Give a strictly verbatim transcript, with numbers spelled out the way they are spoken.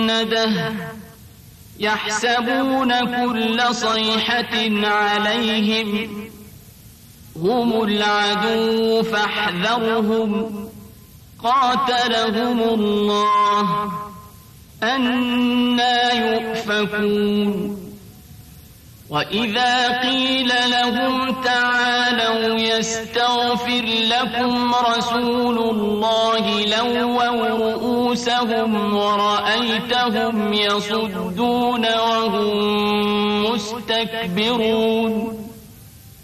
مسنده يحسبون كل صيحة عليهم هم العدو فاحذرهم قاتلهم الله أنى يؤفكون وإذا قيل لهم تعالوا يستغفر لكم رسول الله لووا رؤوسهم ورأيتهم يصدون وهم مستكبرون